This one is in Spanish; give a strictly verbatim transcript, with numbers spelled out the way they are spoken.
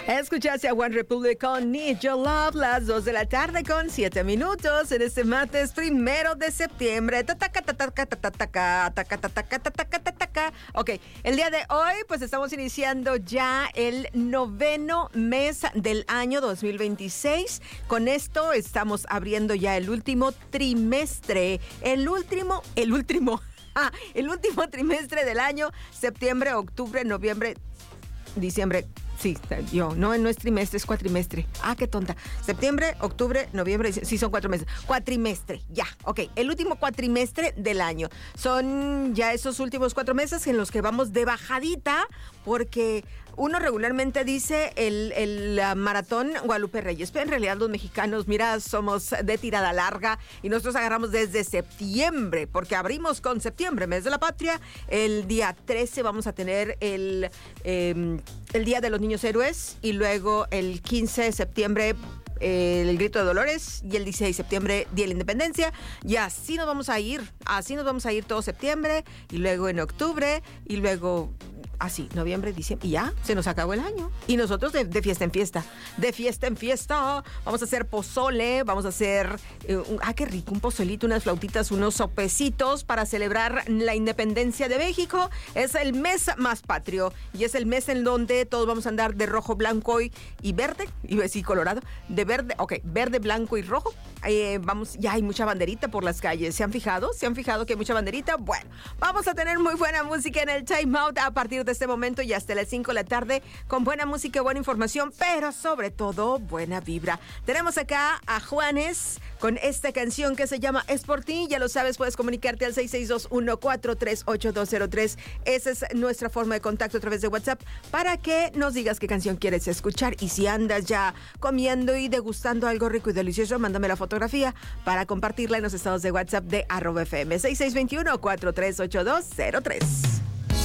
Escuchaste a One Republic con Need Your Love, las dos de la tarde con siete minutos en este martes primero de septiembre. Ok, el día de hoy pues estamos iniciando ya el noveno mes del año dos mil veintiséis. Con esto estamos abriendo ya el último trimestre, el último, el último, ah, el último trimestre del año, septiembre, octubre, noviembre, diciembre. Sí, yo, no, no es trimestre, es cuatrimestre. Ah, qué tonta. Septiembre, octubre, noviembre, sí, son cuatro meses. Cuatrimestre, ya, ok. El último cuatrimestre del año. Son ya esos últimos cuatro meses en los que vamos de bajadita, porque uno regularmente dice el, el uh, maratón Guadalupe Reyes, pero en realidad los mexicanos, mira, somos de tirada larga y nosotros agarramos desde septiembre, porque abrimos con septiembre, mes de la patria. El día trece vamos a tener el, eh, el Día de los Niños Héroes y luego el quince de septiembre eh, el Grito de Dolores y el dieciséis de septiembre Día de la Independencia, y así nos vamos a ir, así nos vamos a ir todo septiembre y luego en octubre y luego así, noviembre, diciembre, y ya, se nos acabó el año. Y nosotros de, de fiesta en fiesta, de fiesta en fiesta, vamos a hacer pozole, vamos a hacer, eh, un, ah, qué rico, un pozolito, unas flautitas, unos sopecitos para celebrar la independencia de México. Es el mes más patrio y es el mes en donde todos vamos a andar de rojo, blanco y, y verde, iba a decir colorado, de verde, ok, verde, blanco y rojo. Eh, vamos, ya hay mucha banderita por las calles, ¿se han fijado? ¿Se han fijado que hay mucha banderita? Bueno, vamos a tener muy buena música en el Time Out a partir de este momento y hasta las cinco de la tarde, con buena música, buena información, pero sobre todo buena vibra. Tenemos acá a Juanes con esta canción que se llama Es por ti. Ya lo sabes, puedes comunicarte al seis seis dos uno cuatro tres ocho dos cero tres. Esa es nuestra forma de contacto a través de WhatsApp para que nos digas qué canción quieres escuchar. Y si andas ya comiendo y degustando algo rico y delicioso, mándame la fotografía para compartirla en los estados de WhatsApp de arroba F M. seis seis dos uno cuatro tres ocho dos cero tres.